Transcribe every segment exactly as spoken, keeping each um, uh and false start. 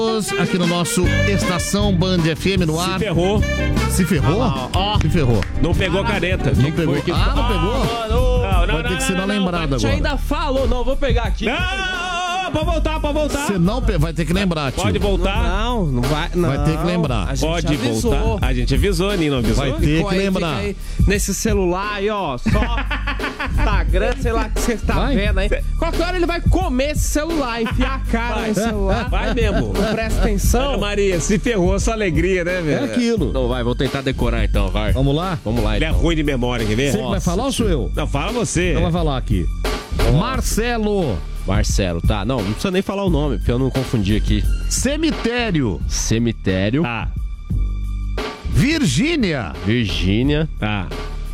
Aqui no nosso Estação Band F M no ar. Se ferrou. Se ferrou? Ah, ó. Se ferrou. Não pegou a caneta. Não pegou. Que... Ah, não pegou? Ah, não, não, Vai não, ter que ser não, na não, lembrada A gente agora. ainda falou, não, vou pegar aqui. Não, pode voltar, pode voltar. Você não pe- vai ter que lembrar, tio. Pode voltar. Não, não vai. Não. Vai ter que lembrar. A gente Pode avisou. voltar. A gente avisou, Nino, avisou. Vai ter Ficou que aí, lembrar. fica aí nesse celular aí, ó, só Instagram, sei lá o que você tá Vai. vendo aí. Qualquer hora ele vai comer esse celular, enfiar a cara Vai. no celular. Vai mesmo. Não presta atenção. Ana Maria, se ferrou, sua alegria, né, É velho? aquilo. Não vai, vou tentar decorar então, vai. Vamos lá? Vamos lá, Ele então. é ruim de memória, quer ver? Você que vai falar ou sou eu? Não, fala você. Então vai falar aqui. Marcelo. Marcelo, tá. Não, não precisa nem falar o nome, porque eu não confundi aqui. Cemitério. Cemitério. Tá, Virgínia. Virgínia. tá.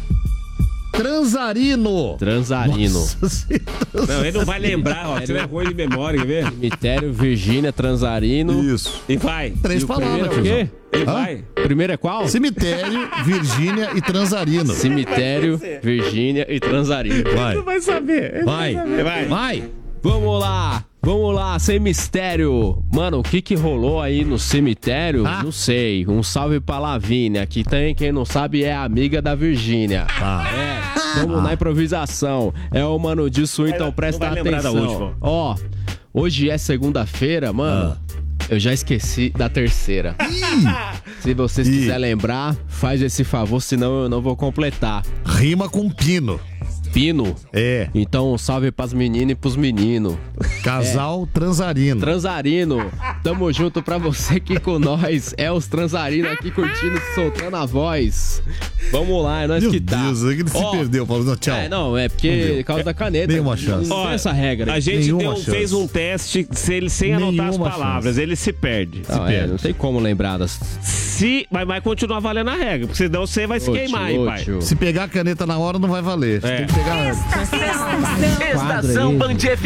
Transarino. Transarino. Nossa, se- Não, ele não vai lembrar, ó. Você é ruim de memória, quer ver? Cemitério, Virgínia, Transarino. Isso. E vai. Três E o palavras, primeiro é o tiozão. quê? E Hã? vai. Primeiro é qual? Cemitério, Virgínia e Transarino. Cemitério, Virgínia e Transarino. Vai. Vai saber. Vai. Vai. Vai. Vamos lá, vamos lá, sem mistério. Mano, o que que rolou aí no cemitério? Ah. Não sei. Um salve pra Lavínia, que tem, quem não sabe, é amiga da Virgínia. Tá. É, vamos na improvisação. É o Mano disso, então não presta vai lembrar da atenção. última. Ó, hoje é segunda-feira, mano. Eu já esqueci da terceira. Se vocês Ih. quiserem lembrar, faz esse favor, senão eu não vou completar. Rima com pino. Pino. É. Então, um salve pras meninas e pros meninos. Casal Transarino. Transarino, tamo junto pra você aqui com nós. É os Transarino aqui curtindo, soltando a voz. Vamos lá, é nós Meu que tá. Deus, ele se Ó, perdeu. Falou, não, tchau. É, não, é porque Não deu. por causa da caneta. Nenhuma chance. Não tem essa regra. A gente Nenhuma deu, chance. fez um teste se ele, sem anotar as Nenhuma palavras. chance. Ele se perde. Não, é, perde. não tem como lembrar das... Se, mas vai continuar valendo a regra, porque senão você vai se Ô, queimar, tio, hein, ô, pai? tio. Se pegar a caneta na hora, não vai valer. Você É. tem que pegar antes. Estação Band F